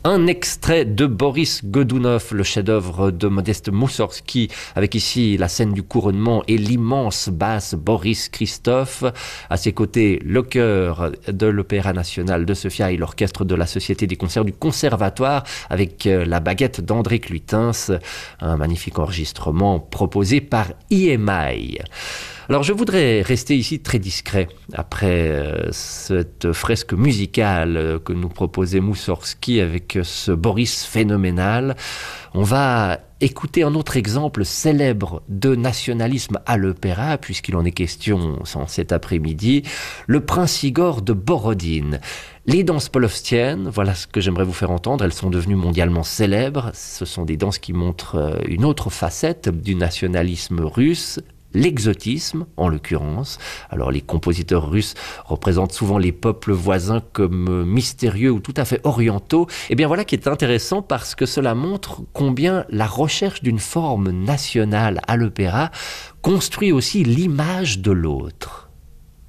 Un extrait de Boris Godunov, le chef-d'œuvre de Modeste Moussorgsky, avec ici la scène du couronnement et l'immense basse Boris Christophe. À ses côtés, le chœur de l'Opéra National de Sofia et l'orchestre de la Société des concerts du Conservatoire avec la baguette d'André Cluitens. Un magnifique enregistrement proposé par EMI. Alors je voudrais rester ici très discret après cette fresque musicale que nous proposait Moussorgsky avec ce Boris phénoménal. On va écouter un autre exemple célèbre de nationalisme à l'opéra, puisqu'il en est question cet après-midi, le Prince Igor de Borodine. Les danses polovstiennes, voilà ce que j'aimerais vous faire entendre, elles sont devenues mondialement célèbres. Ce sont des danses qui montrent une autre facette du nationalisme russe, l'exotisme en l'occurrence. Alors les compositeurs russes représentent souvent les peuples voisins comme mystérieux ou tout à fait orientaux. Et bien voilà qui est intéressant parce que cela montre combien la recherche d'une forme nationale à l'opéra construit aussi l'image de l'autre.